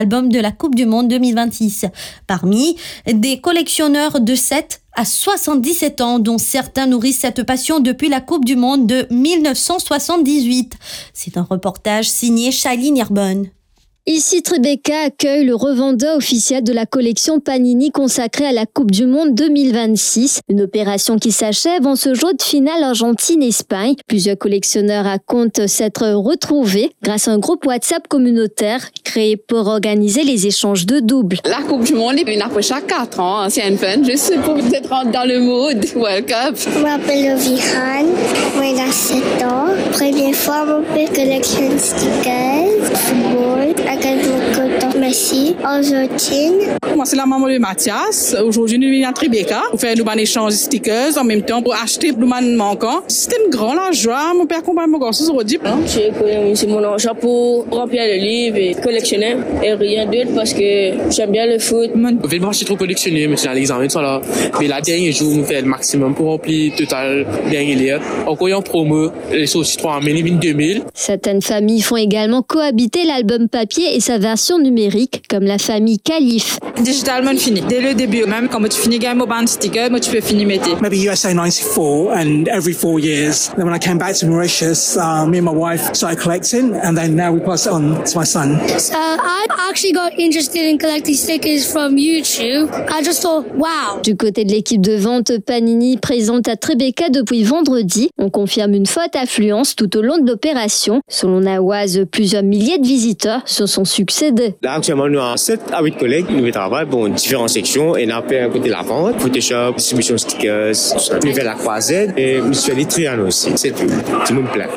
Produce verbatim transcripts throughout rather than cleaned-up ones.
album de la Coupe du Monde deux mille vingt-six. Parmi des collectionneurs de sept à soixante-dix-sept ans, dont certains nourrissent cette passion depuis la Coupe du Monde de dix-neuf cent soixante-dix-huit. C'est un reportage signé Shailene Erbon. Ici, Tribeca accueille le revendeur officiel de la collection Panini consacrée à la Coupe du Monde deux mille vingt-six. Une opération qui s'achève en ce jour de finale Argentine-Espagne. Plusieurs collectionneurs racontent s'être retrouvés grâce à un groupe WhatsApp communautaire créé pour organiser les échanges de doubles. La Coupe du Monde est une approche chaque quatre ans. C'est un fun, juste pour peut-être rentrer dans le mood World Cup. Je m'appelle Oviran, moi il a sept ans. Première fois, mon père collectionne stickers, football. Messi, Argentine. Moi, c'est la maman de Mathias. Aujourd'hui, nous venons à Tribeca pour faire un échange de stickers en même temps pour acheter le man manquant. C'était une grande joie. Mon père accompagne mon garçon aujourd'hui. J'ai économisé mon argent pour remplir le livre et collectionner et rien d'autre parce que j'aime bien le foot. Je vais pas trop collectionner, mais c'est l'examen de ça là. Mais la dernière jour, nous faisons le maximum pour remplir total dernier livre. Encore en promo, les sauces trois mille, deux mille. Certaines familles font également cohabiter l'album papier et sa version numérique, comme la famille Khalif. Digitalement fini. Dès le début, même quand tu finis game mobile sticker, moi tu peux finir mettre. Maybe U S A ninety-four, and every four years. Then when I came back to Mauritius, uh, me and my wife started collecting, and then now we pass it on to my son. Uh, I actually got interested in collecting stickers from YouTube. I just thought, wow. Du côté de l'équipe de vente Panini présente à Tribeca depuis vendredi, on confirme une forte affluence tout au long de l'opération. Selon Nawaz, plusieurs milliers de visiteurs se sont succédés. Là, actuellement, nous avons sept à huit collègues qui nous travaillent pour différentes sections et nous avons un côté de la vente, Photoshop, distribution stickers, nous faisons la croisette et nous faisons les triangles aussi. C'est tout. Tout le monde plein.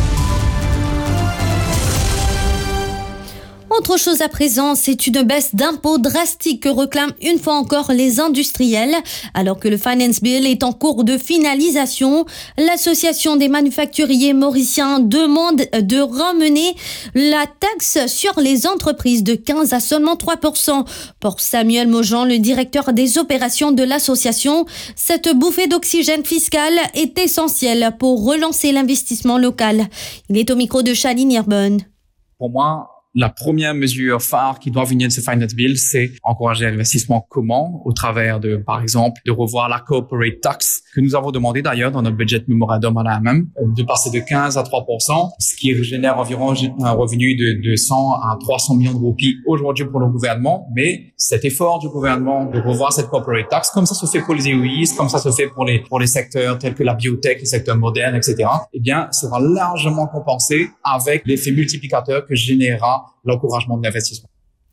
Autre chose à présent, c'est une baisse d'impôts drastique que réclament une fois encore les industriels. Alors que le Finance Bill est en cours de finalisation, l'association des manufacturiers mauriciens demande de ramener la taxe sur les entreprises de quinze à seulement trois pour cent. Pour Samuel Mojan, le directeur des opérations de l'association, cette bouffée d'oxygène fiscal est essentielle pour relancer l'investissement local. Il est au micro de Shailene Erbon. Pour moi, la première mesure phare qui doit venir de ce Finance Bill, c'est encourager l'investissement commun au travers de, par exemple, de revoir la corporate tax que nous avons demandé d'ailleurs dans notre budget memorandum à la même, de passer de quinze à trois pour cent, ce qui génère environ un revenu de deux cents à trois cents millions de roupies aujourd'hui pour le gouvernement. Mais cet effort du gouvernement de revoir cette corporate tax, comme ça se fait pour les E U I S, comme ça se fait pour les, pour les secteurs tels que la biotech, les secteurs modernes, et cetera, eh bien, sera largement compensé avec l'effet multiplicateur que générera l'encouragement de l'investissement.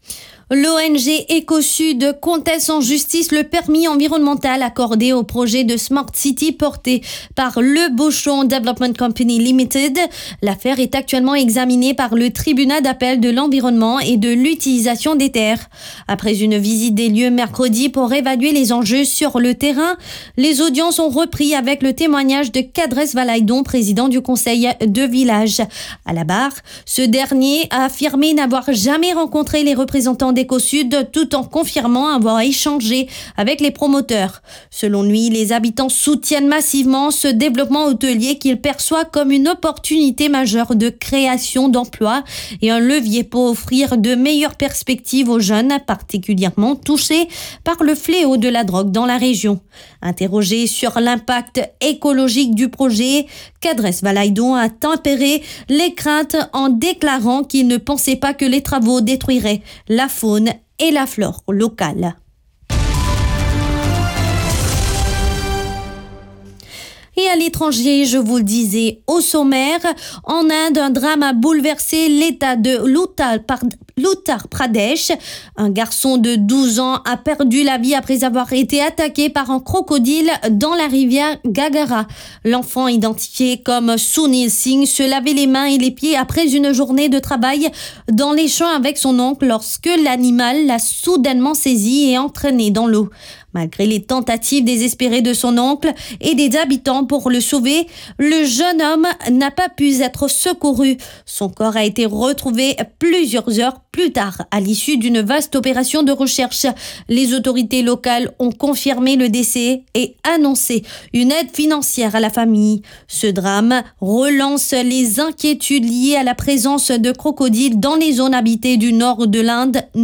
L'O N G Écosud conteste en justice le permis environnemental accordé au projet de Smart City porté par Le Beauchon Development Company Limited. L'affaire est actuellement examinée par le tribunal d'appel de l'environnement et de l'utilisation des terres. Après une visite des lieux mercredi pour évaluer les enjeux sur le terrain, les audiences ont repris avec le témoignage de Kadres Valaydon, président du conseil de village. À la barre, ce dernier a affirmé n'avoir jamais rencontré les représentants d'Écosud tout en confirmant avoir échangé avec les promoteurs. Selon lui, les habitants soutiennent massivement ce développement hôtelier qu'il perçoit comme une opportunité majeure de création d'emplois et un levier pour offrir de meilleures perspectives aux jeunes particulièrement touchés par le fléau de la drogue dans la région. Interrogé sur l'impact écologique du projet, Kadres Valaydon a tempéré les craintes en déclarant qu'il ne pensait pas que les travaux détruiraient la faune et la flore locale. Et à l'étranger, je vous le disais, au sommaire, en Inde, un drame a bouleversé l'état de l'Uttar Pradesh. Un garçon de douze ans a perdu la vie après avoir été attaqué par un crocodile dans la rivière Gagara. L'enfant, identifié comme Sunil Singh, se lavait les mains et les pieds après une journée de travail dans les champs avec son oncle lorsque l'animal l'a soudainement saisi et entraîné dans l'eau. Malgré les tentatives désespérées de son oncle et des habitants pour le sauver, le jeune homme n'a pas pu être secouru. Son corps a été retrouvé plusieurs heures plus tard à l'issue d'une vaste opération de recherche. Les autorités locales ont confirmé le décès et annoncé une aide financière à la famille. Ce drame relance les inquiétudes liées à la présence de crocodiles dans les zones habitées du nord de l'Inde.